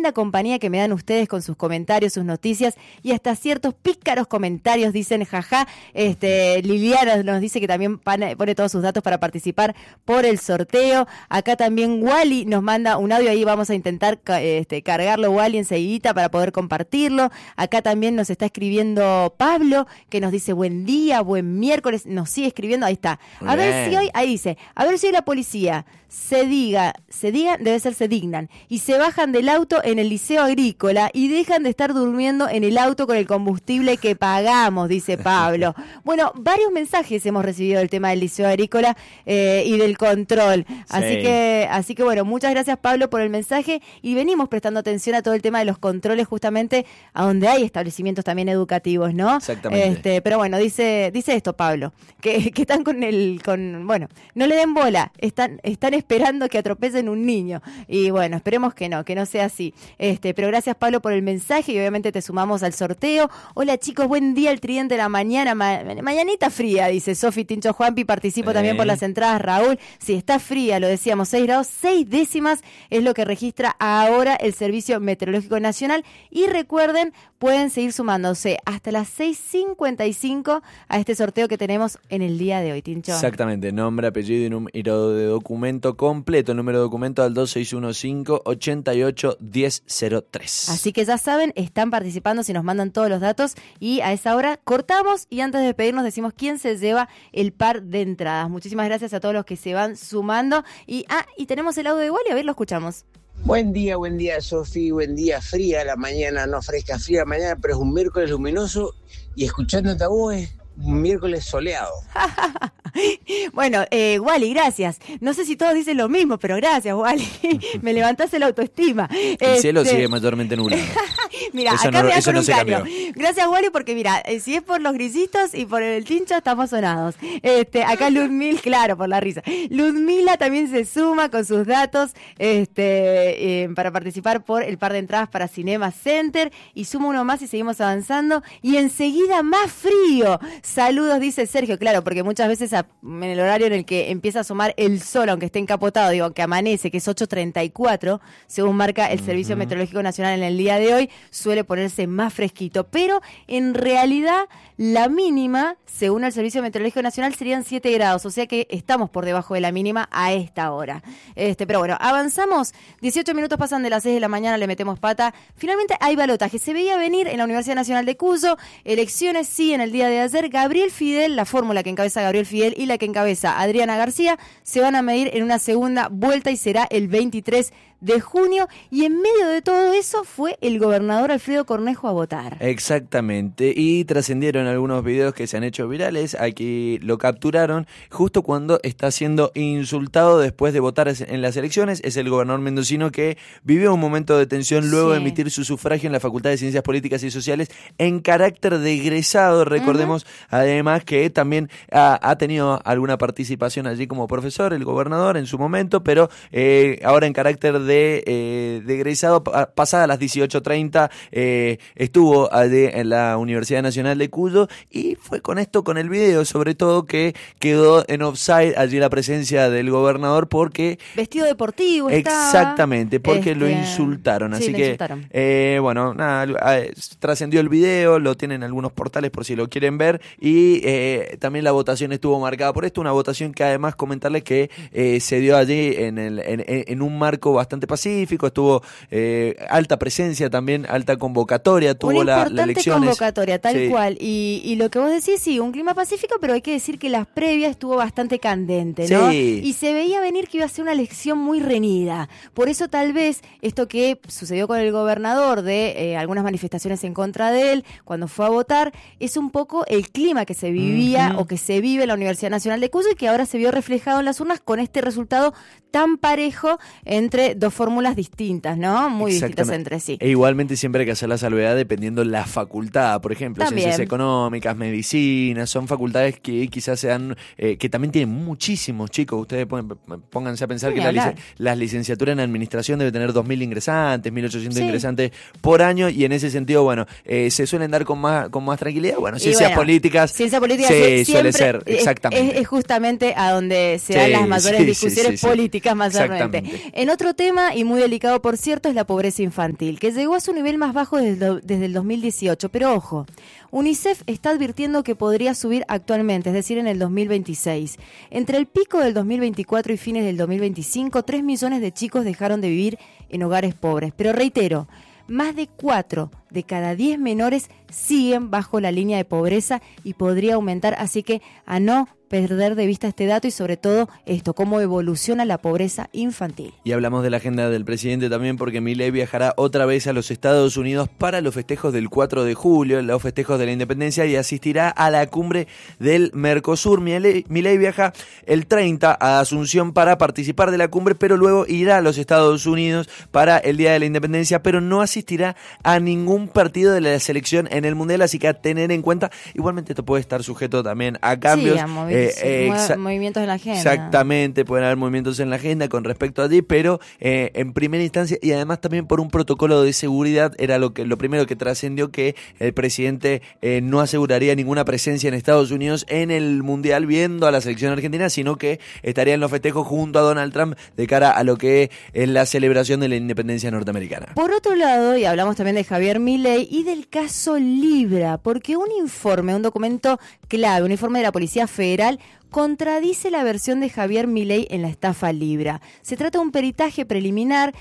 linda compañía que me dan ustedes con sus comentarios, sus noticias y hasta ciertos pícaros comentarios, dicen jaja. Liliana nos dice que también pone todos sus datos para participar por el sorteo. Acá también Wally nos manda un audio, ahí vamos a intentar cargarlo Wally enseguida para poder compartirlo. Acá también nos está escribiendo Pablo, que nos dice buen día, buen miércoles, nos sigue escribiendo, ahí está. A ver si hoy, ahí dice, a ver si hoy la policía se dignan, debe ser se dignan, y se bajan del auto en el Liceo Agrícola y dejan de estar durmiendo en el auto con el combustible que pagamos, dice Pablo. Bueno, varios mensajes hemos recibido del tema del Liceo Agrícola y del control. Así que bueno, muchas gracias Pablo por el mensaje y venimos prestando atención a todo el tema de los controles justamente a donde hay establecimientos también educativos, ¿no? Exactamente. Pero bueno, dice esto Pablo, que están bueno, no le den bola, están esperando que atropellen un niño y bueno, esperemos que no sea así. Pero gracias Pablo por el mensaje y obviamente te sumamos al sorteo. Hola chicos, buen día, el tridente de la mañana, mañanita fría, dice Sofi Tincho Juanpi, participo también por las entradas, Raúl. Sí, está fría, lo decíamos, 6 grados, 6 décimas es lo que registra ahora el Servicio Meteorológico Nacional y recuerden, pueden seguir sumándose hasta las 6:55 a este sorteo que tenemos en el día de hoy, Tincho. Exactamente, nombre, apellido y número de documento completo, número de documento al 2615-881003. Así que ya saben, están participando si nos mandan todos los datos y a esa hora cortamos y antes de despedirnos decimos quién se lleva el par de entradas. Muchísimas gracias a todos los que se van sumando y tenemos el audio de Wally, a ver, lo escuchamos. Buen día, Sofi, buen día, fría la mañana, no fresca, fría la mañana, pero es un miércoles luminoso y escuchándote a vos es un miércoles soleado. Bueno, Wally, gracias. No sé si todos dicen lo mismo, pero gracias, Wally. Me levantaste la autoestima. El cielo sigue mayormente nublado. Mira, eso acá no, me da eso con no un se caño. cambió. Gracias, Wally, porque mira, si es por los grillitos y por el Tincho, estamos sonados. Acá Ludmila, claro, por la risa. Ludmila también se suma con sus datos para participar por el par de entradas para Cinema Center. Y suma uno más y seguimos avanzando. Y enseguida más frío. Saludos, dice Sergio. Claro, porque muchas veces en el horario en el que empieza a asomar el sol, aunque esté encapotado, digo, que amanece, que es 8:34, según marca el Servicio Meteorológico Nacional en el día de hoy, suele ponerse más fresquito. Pero en realidad la mínima, según el Servicio Meteorológico Nacional, serían 7 grados, o sea que estamos por debajo de la mínima a esta hora. Pero bueno, avanzamos, 18 minutos pasan de las 6 de la mañana, le metemos pata. Finalmente hay balotaje, se veía venir en la Universidad Nacional de Cuyo, elecciones sí en el día de ayer. Gabriel Fidel, la fórmula que encabeza Gabriel Fidel y la que encabeza Adriana García, se van a medir en una segunda vuelta y será el 23 de junio, y en medio de todo eso fue el gobernador Alfredo Cornejo a votar. Exactamente, y trascendieron algunos videos que se han hecho virales. Aquí lo capturaron justo cuando está siendo insultado después de votar en las elecciones. Es el gobernador mendocino que vivió un momento de tensión luego de emitir su sufragio en la Facultad de Ciencias Políticas y Sociales en carácter de egresado. Recordemos además que también ha tenido alguna participación allí como profesor, el gobernador en su momento, pero ahora en carácter de egresado, pasada las 18:30, estuvo allí en la Universidad Nacional de Cuyo, y fue con el video sobre todo que quedó en offside allí la presencia del gobernador, porque vestido deportivo estaba. Exactamente, porque lo insultaron, así que insultaron. Bueno, nada, trascendió el video, lo tienen algunos portales por si lo quieren ver, y también la votación estuvo marcada por esto, una votación que además comentarles que se dio allí en un marco bastante pacífico, estuvo alta presencia también, alta convocatoria, tuvo la elección. Una importante convocatoria, tal cual, y lo que vos decís, sí, un clima pacífico, pero hay que decir que las previas estuvo bastante candente, ¿no? Sí. Y se veía venir que iba a ser una elección muy reñida, por eso tal vez esto que sucedió con el gobernador de algunas manifestaciones en contra de él cuando fue a votar, es un poco el clima que se vivía o que se vive en la Universidad Nacional de Cuyo, y que ahora se vio reflejado en las urnas con este resultado tan parejo entre dos fórmulas distintas, ¿no? Muy distintas entre sí. E igualmente siempre hay que hacer la salvedad dependiendo la facultad, por ejemplo, también. Ciencias Económicas, Medicina, son facultades que quizás sean, que también tienen muchísimos chicos. Ustedes pónganse a pensar que las licenciaturas en Administración deben tener 2.000 ingresantes, 1.800 ingresantes por año, y en ese sentido, bueno, se suelen dar con más tranquilidad. Bueno, Ciencias Políticas suele ser, exactamente. Es justamente a donde se dan las mayores discusiones políticas mayormente. En otro tema, tema, y muy delicado por cierto, es la pobreza infantil, que llegó a su nivel más bajo desde el 2018. Pero ojo, UNICEF está advirtiendo que podría subir actualmente, es decir, en el 2026. Entre el pico del 2024 y fines del 2025, 3 millones de chicos dejaron de vivir en hogares pobres. Pero reitero, más de 4 de cada 10 menores siguen bajo la línea de pobreza y podría aumentar, así que a no perder de vista este dato y sobre todo esto, cómo evoluciona la pobreza infantil. Y hablamos de la agenda del presidente también porque Milei viajará otra vez a los Estados Unidos para los festejos del 4 de julio, los festejos de la independencia, y asistirá a la cumbre del Mercosur. Milei viaja el 30 a Asunción para participar de la cumbre, pero luego irá a los Estados Unidos para el Día de la Independencia, pero no asistirá a ningún partido de la selección en el Mundial, así que a tener en cuenta. Igualmente esto puede estar sujeto también a cambios. Sí, movimientos en la agenda. Exactamente, pueden haber movimientos en la agenda con respecto a ti, pero en primera instancia, y además también por un protocolo de seguridad, era lo primero que trascendió, que el presidente no aseguraría ninguna presencia en Estados Unidos en el Mundial viendo a la selección argentina, sino que estaría en los festejos junto a Donald Trump de cara a lo que es la celebración de la independencia norteamericana. Por otro lado, y hablamos también de Javier Milei y del caso Libra, porque un documento clave, un informe de la Policía Federal contradice la versión de Javier Milei en la estafa Libra. Se trata de un peritaje preliminar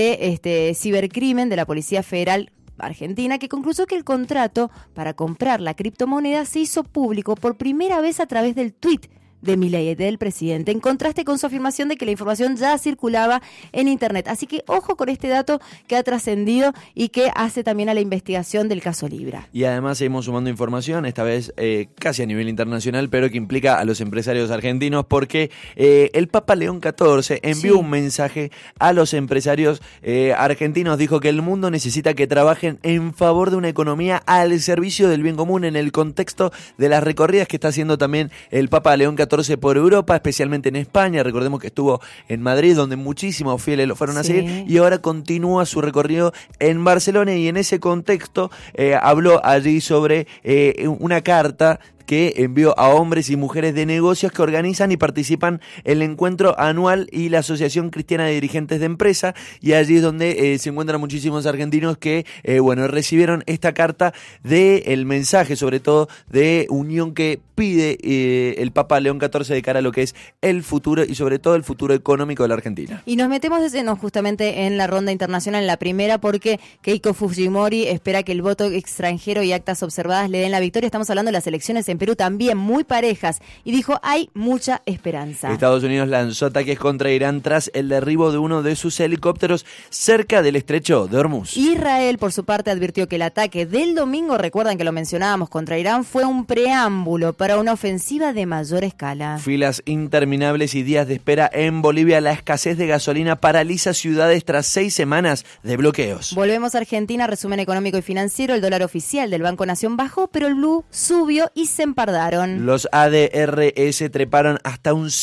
de cibercrimen de la Policía Federal Argentina, que concluyó que el contrato para comprar la criptomoneda se hizo público por primera vez a través del tuit de Milei, del presidente, en contraste con su afirmación de que la información ya circulaba en Internet. Así que ojo con este dato que ha trascendido y que hace también a la investigación del caso Libra. Y además seguimos sumando información, esta vez casi a nivel internacional, pero que implica a los empresarios argentinos, porque el Papa León XIV envió un mensaje a los empresarios argentinos. Dijo que el mundo necesita que trabajen en favor de una economía al servicio del bien común, en el contexto de las recorridas que está haciendo también el Papa León XIV por Europa, especialmente en España. Recordemos que estuvo en Madrid, donde muchísimos fieles lo fueron a seguir, y ahora continúa su recorrido en Barcelona, y en ese contexto habló allí sobre una carta que envió a hombres y mujeres de negocios que organizan y participan en el encuentro anual y la Asociación Cristiana de Dirigentes de Empresa, y allí es donde se encuentran muchísimos argentinos que recibieron esta carta del mensaje, sobre todo de unión que pide el Papa León XIV de cara a lo que es el futuro y sobre todo el futuro económico de la Argentina. Y nos metemos de lleno justamente en la ronda internacional, en la primera, porque Keiko Fujimori espera que el voto extranjero y actas observadas le den la victoria. Estamos hablando de las elecciones en Perú, también muy parejas, y dijo hay mucha esperanza. Estados Unidos lanzó ataques contra Irán tras el derribo de uno de sus helicópteros cerca del estrecho de Hormuz. Israel, por su parte, advirtió que el ataque del domingo, recuerdan que lo mencionábamos, contra Irán, fue un preámbulo para una ofensiva de mayor escala. Filas interminables y días de espera en Bolivia. La escasez de gasolina paraliza ciudades tras 6 semanas de bloqueos. Volvemos a Argentina, resumen económico y financiero. El dólar oficial del Banco Nación bajó, pero el blue subió y se empardaron. Los ADRS treparon hasta un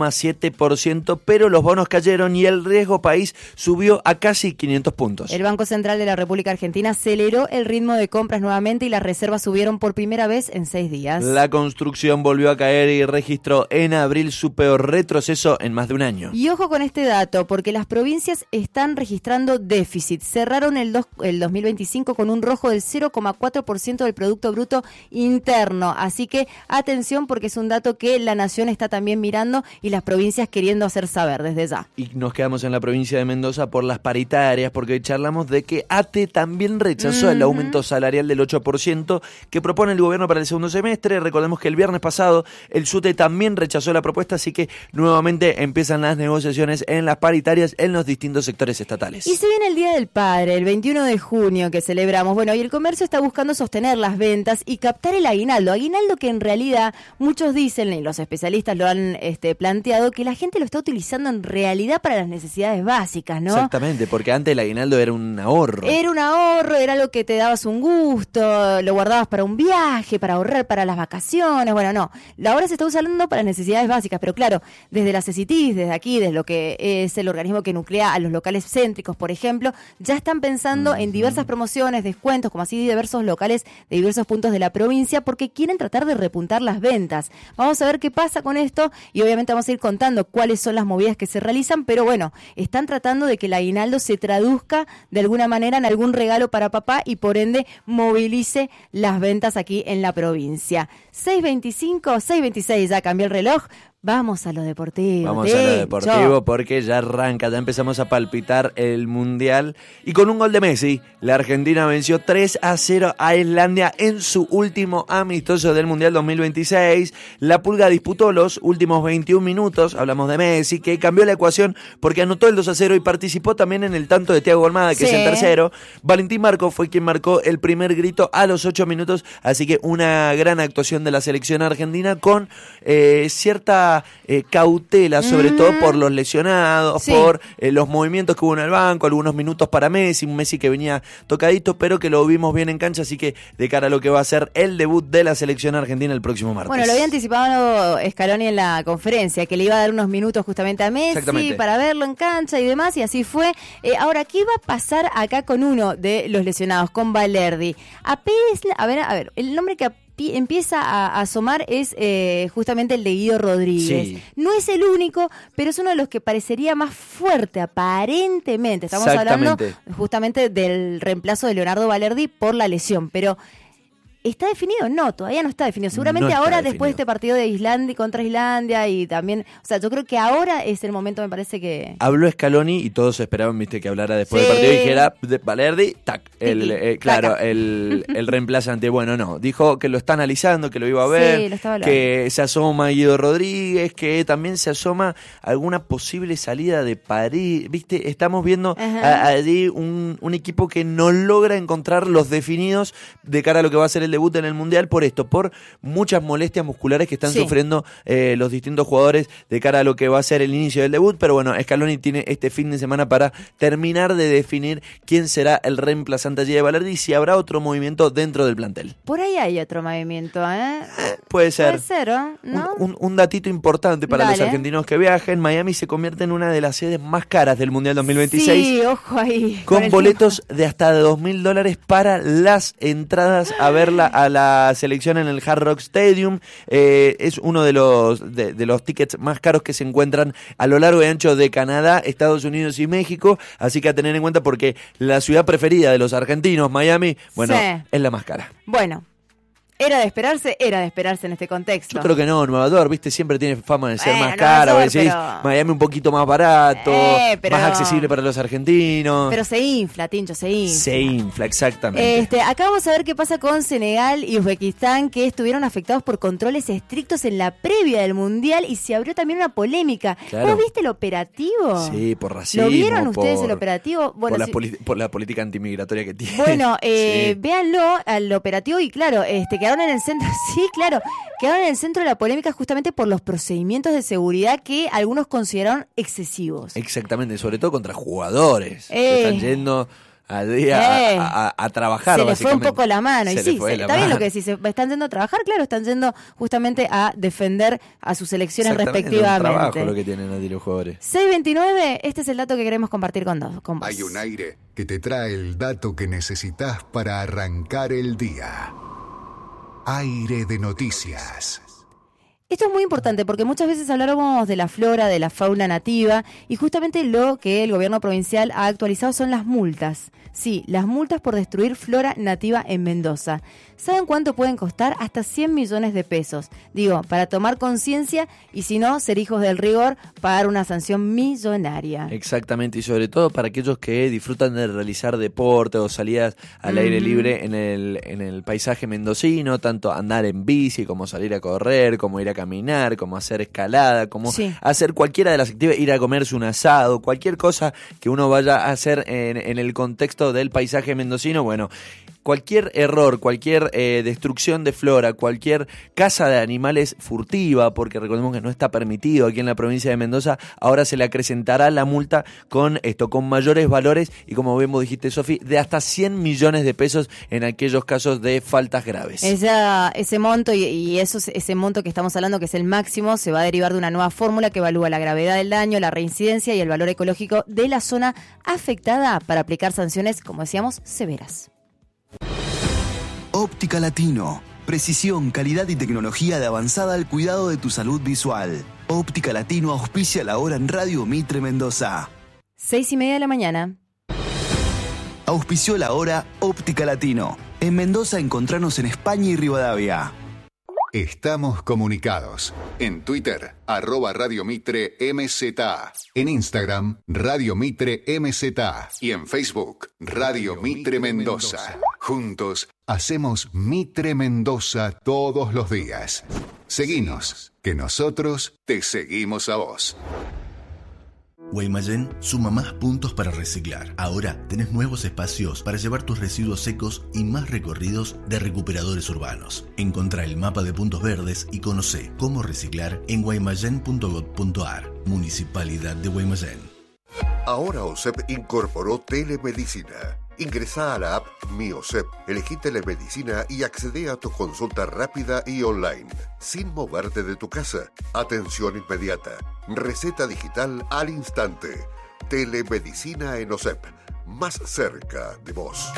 6,7%, pero los bonos cayeron y el riesgo país subió a casi 500 puntos. El Banco Central de la República Argentina aceleró el ritmo de compras nuevamente y las reservas subieron por primera vez en 6 días. La construcción volvió a caer y registró en abril su peor retroceso en más de un año. Y ojo con este dato, porque las provincias están registrando déficit. Cerraron el 2025 con un rojo del 0,4% del Producto Bruto Interno. Así que atención, porque es un dato que la nación está también mirando y las provincias queriendo hacer saber desde ya. Y nos quedamos en la provincia de Mendoza por las paritarias, porque charlamos de que ATE también rechazó el aumento salarial del 8% que propone el gobierno para el segundo semestre. Recordemos que el viernes pasado el SUTE también rechazó la propuesta, así que nuevamente empiezan las negociaciones en las paritarias en los distintos sectores estatales. Y se viene el Día del Padre, el 21 de junio que celebramos. Bueno, y el comercio está buscando sostener las ventas y captar el aguinaldo. Aguinaldo que en realidad muchos dicen, y los especialistas lo han planteado, que la gente lo está utilizando en realidad para las necesidades básicas, ¿no? Exactamente, porque antes el aguinaldo era un ahorro. Era un ahorro, era algo que te dabas un gusto, lo guardabas para un viaje, para ahorrar para las vacaciones. Bueno, no, ahora se está usando para las necesidades básicas, pero claro, desde la CECITIS, desde aquí, desde lo que es el organismo que nuclea a los locales céntricos, por ejemplo, ya están pensando en diversas promociones, descuentos, como así diversos locales de diversos puntos de la provincia, porque quieren tratar tratar de repuntar las ventas. Vamos a ver qué pasa con esto y obviamente vamos a ir contando cuáles son las movidas que se realizan, pero bueno, están tratando de que el aguinaldo se traduzca de alguna manera en algún regalo para papá y por ende movilice las ventas aquí en la provincia. 6:25, 6:26, ya cambió el reloj. Vamos a lo deportivo. Vamos a lo deportivo porque ya arranca, ya empezamos a palpitar el Mundial. Y con un gol de Messi, la Argentina venció 3-0 a Islandia en su último amistoso del Mundial 2026. La Pulga disputó los últimos 21 minutos, hablamos de Messi, que cambió la ecuación porque anotó el 2-0 y participó también en el tanto de Thiago Almada, que es el tercero. Valentín Marco fue quien marcó el primer grito a los 8 minutos, así que una gran actuación de la selección argentina con cierta cautela, sobre todo por los lesionados, por los movimientos que hubo en el banco, algunos minutos para Messi, un Messi que venía tocadito, pero que lo vimos bien en cancha, así que de cara a lo que va a ser el debut de la selección argentina el próximo martes. Bueno, lo había anticipado Scaloni en la conferencia, que le iba a dar unos minutos justamente a Messi para verlo en cancha y demás, y así fue. Ahora, ¿qué va a pasar acá con uno de los lesionados, con Balerdi? A ver, el nombre que empieza a asomar es justamente el de Guido Rodríguez. Sí. No es el único, pero es uno de los que parecería más fuerte, aparentemente. Estamos hablando justamente del reemplazo de Leonardo Balerdi por la lesión, pero ¿está definido? No, todavía no está definido. Seguramente ahora, después de este partido de Islandia contra Islandia y también, o sea, yo creo que ahora es el momento, me parece que... Habló Scaloni y todos esperaban, viste, que hablara después del partido y dijera Balerdi, el reemplazante. Bueno, no, dijo que lo está analizando, que lo iba a ver, que se asoma Guido Rodríguez, que también se asoma alguna posible salida de París, viste, estamos viendo allí un equipo que no logra encontrar los definidos de cara a lo que va a ser el debut en el Mundial por muchas molestias musculares que están sufriendo los distintos jugadores de cara a lo que va a ser el inicio del debut, pero bueno, Scaloni tiene este fin de semana para terminar de definir quién será el reemplazante allí de Balerdi y si habrá otro movimiento dentro del plantel. Por ahí hay otro movimiento, Puede ser. Puede ser, ¿no? Un datito importante para los argentinos que viajen. Miami se convierte en una de las sedes más caras del Mundial 2026. Sí, ojo ahí. Con boletos de hasta $2.000 para las entradas a verla a la selección en el Hard Rock Stadium. Es uno de los tickets más caros que se encuentran a lo largo y ancho de Canadá, Estados Unidos y México, así que a tener en cuenta porque la ciudad preferida de los argentinos, Miami, bueno, es la más cara. Bueno, ¿era de esperarse en este contexto? Yo creo que no, Nueva York, viste, siempre tiene fama de ser más caro, decís, Miami un poquito más barato, más accesible para los argentinos. Pero se infla, Tincho, se infla. Se infla, exactamente. Acá vamos a ver qué pasa con Senegal y Uzbekistán, que estuvieron afectados por controles estrictos en la previa del Mundial y se abrió también una polémica. Claro. ¿Vos viste el operativo? Sí, por racismo. ¿Lo vieron ustedes el operativo? Bueno, por la política antimigratoria que tiene. Bueno, véanlo al operativo y claro, quedaron en el centro, quedaron en el centro de la polémica justamente por los procedimientos de seguridad que algunos consideraron excesivos. Exactamente, sobre todo contra jugadores que están yendo a trabajar. Se les fue un poco la mano. Está bien lo que decís, están yendo a trabajar, claro, están yendo justamente a defender a sus selecciones respectivamente. Es un trabajo lo que tienen allí los jugadores. 6:29, este es el dato que queremos compartir con vos. Hay un aire que te trae el dato que necesitas para arrancar el día. Aire de noticias. Esto es muy importante porque muchas veces hablábamos de la flora, de la fauna nativa y justamente lo que el gobierno provincial ha actualizado son las multas. Sí, las multas por destruir flora nativa en Mendoza. ¿Saben cuánto pueden costar? Hasta 100 millones de pesos. Digo, para tomar conciencia y si no, ser hijos del rigor, pagar una sanción millonaria. Exactamente, y sobre todo para aquellos que disfrutan de realizar deporte o salidas al aire libre en el paisaje mendocino, tanto andar en bici como salir a correr, como ir a caminar, como hacer escalada, como hacer cualquiera de las actividades, ir a comerse un asado, cualquier cosa que uno vaya a hacer en el contexto del paisaje mendocino, bueno, cualquier error, cualquier destrucción de flora, cualquier caza de animales furtiva, porque recordemos que no está permitido aquí en la provincia de Mendoza, ahora se le acrecentará la multa con mayores valores y como bien vos dijiste, Sofi, de hasta 100 millones de pesos en aquellos casos de faltas graves. Ese monto y ese monto que estamos hablando, que es el máximo, se va a derivar de una nueva fórmula que evalúa la gravedad del daño, la reincidencia y el valor ecológico de la zona afectada para aplicar sanciones, como decíamos, severas. Óptica Latino. Precisión, calidad y tecnología de avanzada al cuidado de tu salud visual. Óptica Latino auspicia la hora en Radio Mitre Mendoza. 6:30 de la mañana. Auspició la hora Óptica Latino. En Mendoza encontranos en España y Rivadavia. Estamos comunicados. En Twitter, @Radio Mitre MZA. En Instagram, Radio Mitre MZA. Y en Facebook, Radio Mitre Mendoza. Juntos, hacemos Mitre Mendoza todos los días. Seguinos, que nosotros te seguimos a vos. Guaymallén suma más puntos para reciclar. Ahora tenés nuevos espacios para llevar tus residuos secos y más recorridos de recuperadores urbanos. Encontrá el mapa de puntos verdes y conocé cómo reciclar en guaymallén.gov.ar. Municipalidad de Guaymallén. Ahora OSEP incorporó telemedicina. Ingresá a la app Mi OSEP, elegí telemedicina y accedé a tu consulta rápida y online, sin moverte de tu casa. Atención inmediata, receta digital al instante. Telemedicina en OSEP, más cerca de vos.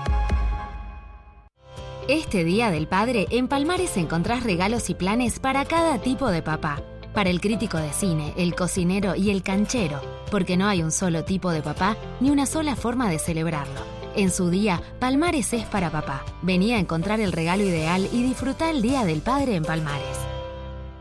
Este Día del Padre, en Palmares encontrás regalos y planes para cada tipo de papá. Para el crítico de cine, el cocinero y el canchero, porque no hay un solo tipo de papá ni una sola forma de celebrarlo. En su día, Palmares es para papá. Vení a encontrar el regalo ideal y disfrutá el Día del Padre en Palmares.